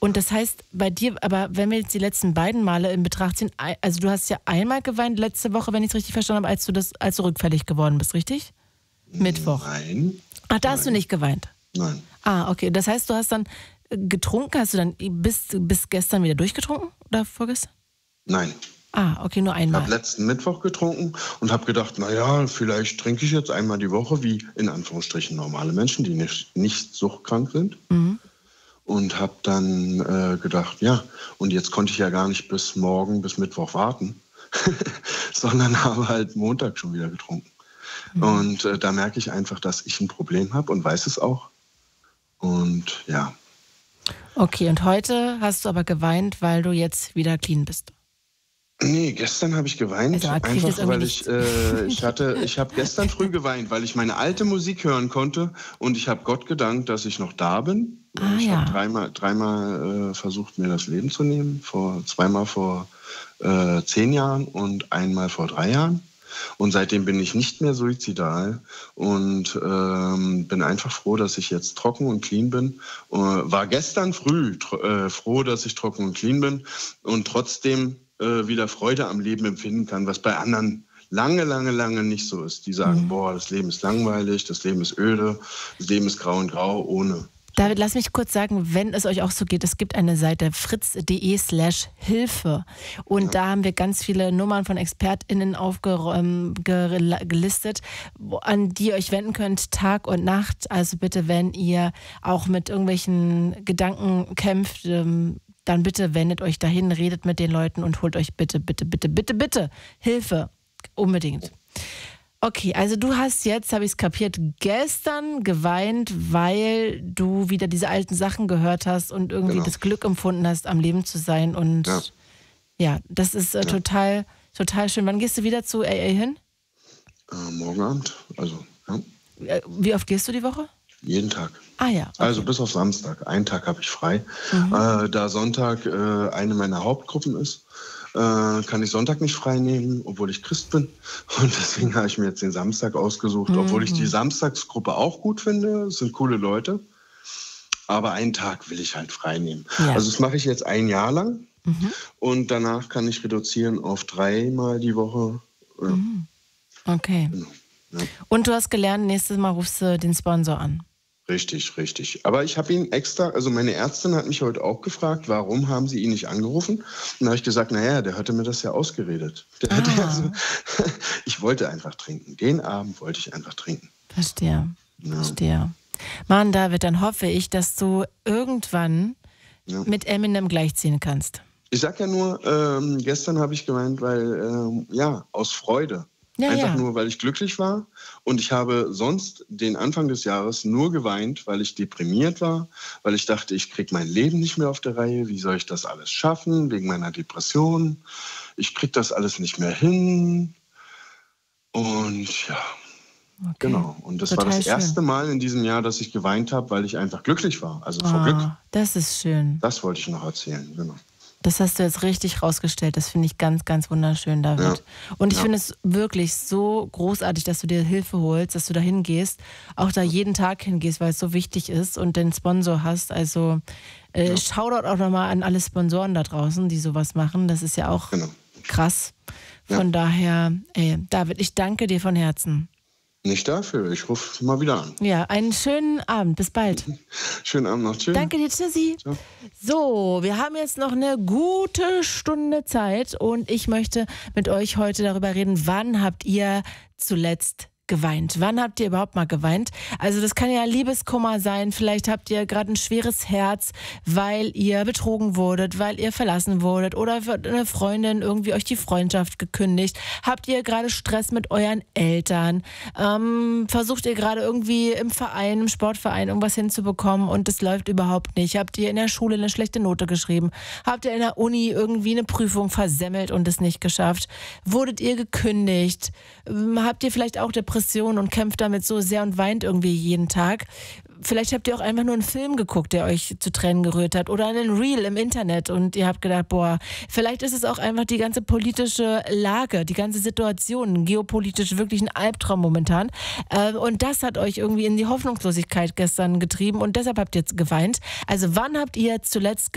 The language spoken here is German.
Und das heißt, bei dir, aber wenn wir jetzt die letzten beiden Male in Betracht ziehen, also du hast ja einmal geweint letzte Woche, wenn ich es richtig verstanden habe, als du rückfällig geworden bist, richtig? Mittwoch. Nein. Ach, da hast du nicht geweint? Nein. Ah, okay. Das heißt, du hast dann getrunken, hast du dann bis gestern wieder durchgetrunken oder vorgestern? Nein. Ah, okay, nur Ich einmal. habe letzten Mittwoch getrunken und habe gedacht, naja, vielleicht trinke ich jetzt einmal die Woche, wie in Anführungsstrichen normale Menschen, die nicht suchtkrank sind. Mhm. Und habe dann gedacht, ja, und jetzt konnte ich ja gar nicht bis Mittwoch warten, sondern habe halt Montag schon wieder getrunken. Mhm. Und da merke ich einfach, dass ich ein Problem habe und weiß es auch. Und ja. Okay, und heute hast du aber geweint, weil du jetzt wieder clean bist. Nee, gestern habe ich geweint, Also, einfach weil ich habe gestern früh geweint, weil ich meine alte Musik hören konnte und ich habe Gott gedankt, dass ich noch da bin. Ich habe dreimal versucht, mir das Leben zu nehmen, zweimal vor 10 Jahren und einmal vor 3 Jahren. Und seitdem bin ich nicht mehr suizidal und bin einfach froh, dass ich jetzt trocken und clean bin. War gestern früh froh, dass ich trocken und clean bin und trotzdem wieder Freude am Leben empfinden kann, was bei anderen lange nicht so ist. Die sagen, boah, das Leben ist langweilig, das Leben ist öde, das Leben ist grau und grau, ohne. David, lass mich kurz sagen, wenn es euch auch so geht, es gibt eine Seite fritz.de/Hilfe und da haben wir ganz viele Nummern von ExpertInnen gelistet, an die ihr euch wenden könnt, Tag und Nacht. Also bitte, wenn ihr auch mit irgendwelchen Gedanken kämpft, dann bitte wendet euch dahin, redet mit den Leuten und holt euch bitte Hilfe. Unbedingt. Okay, also du hast jetzt, habe ich es kapiert, gestern geweint, weil du wieder diese alten Sachen gehört hast und irgendwie das Glück empfunden hast, am Leben zu sein. Und ja das ist total schön. Wann gehst du wieder zu AA hin? Morgen Abend, also ja. Wie oft gehst du die Woche? Jeden Tag. Ah ja. Okay. Also bis auf Samstag. Einen Tag habe ich frei. Da Sonntag eine meiner Hauptgruppen ist, kann ich Sonntag nicht frei nehmen, obwohl ich Christ bin. Und deswegen habe ich mir jetzt den Samstag ausgesucht, obwohl ich die Samstagsgruppe auch gut finde. Es sind coole Leute. Aber einen Tag will ich halt frei nehmen. Ja. Also das mache ich jetzt 1 Jahr lang. Und danach kann ich reduzieren auf 3-mal die Woche. Ja. Okay. Genau. Ja. Und du hast gelernt, nächstes Mal rufst du den Sponsor an. Richtig. Aber ich habe ihn extra, also meine Ärztin hat mich heute auch gefragt, warum haben sie ihn nicht angerufen? Und da habe ich gesagt, naja, der hatte mir das ja ausgeredet. Ich wollte einfach trinken. Den Abend wollte ich einfach trinken. Verstehe. Mann, David, dann hoffe ich, dass du irgendwann mit Eminem gleichziehen kannst. Ich sag ja nur, gestern habe ich geweint, weil, aus Freude. Nur, weil ich glücklich war. Und ich habe sonst den Anfang des Jahres nur geweint, weil ich deprimiert war, weil ich dachte, ich kriege mein Leben nicht mehr auf der Reihe. Wie soll ich das alles schaffen? Wegen meiner Depression. Ich kriege das alles nicht mehr hin. Und genau. Und das war das erste Mal in diesem Jahr, dass ich geweint habe, weil ich einfach glücklich war. Also vor Glück. Das ist schön. Das wollte ich noch erzählen, genau. Das hast du jetzt richtig rausgestellt. Das finde ich ganz, ganz wunderschön, David. Ja. Und ich finde es wirklich so großartig, dass du dir Hilfe holst, dass du da hingehst, auch da jeden Tag hingehst, weil es so wichtig ist und den Sponsor hast. Also Shoutout auch nochmal an alle Sponsoren da draußen, die sowas machen. Das ist ja auch krass. Von daher, David, ich danke dir von Herzen. Nicht dafür, ich rufe mal wieder an. Ja, einen schönen Abend, bis bald. Schönen Abend noch, tschüss. Danke dir, tschüssi. Ciao. So, wir haben jetzt noch eine gute Stunde Zeit und ich möchte mit euch heute darüber reden, wann habt ihr zuletzt geweint? Wann habt ihr überhaupt mal geweint? Also das kann ja Liebeskummer sein, vielleicht habt ihr gerade ein schweres Herz, weil ihr betrogen wurdet, weil ihr verlassen wurdet oder eine Freundin irgendwie euch die Freundschaft gekündigt. Habt ihr gerade Stress mit euren Eltern? Versucht ihr gerade irgendwie im Verein, im Sportverein irgendwas hinzubekommen und es läuft überhaupt nicht? Habt ihr in der Schule eine schlechte Note geschrieben? Habt ihr in der Uni irgendwie eine Prüfung versemmelt und es nicht geschafft? Wurdet ihr gekündigt? Habt ihr vielleicht auch Depressionen und kämpft damit so sehr und weint irgendwie jeden Tag? Vielleicht habt ihr auch einfach nur einen Film geguckt, der euch zu Tränen gerührt hat oder einen Reel im Internet und ihr habt gedacht, boah, vielleicht ist es auch einfach die ganze politische Lage, die ganze Situation, geopolitisch wirklich ein Albtraum momentan und das hat euch irgendwie in die Hoffnungslosigkeit gestern getrieben und deshalb habt ihr jetzt geweint. Also wann habt ihr zuletzt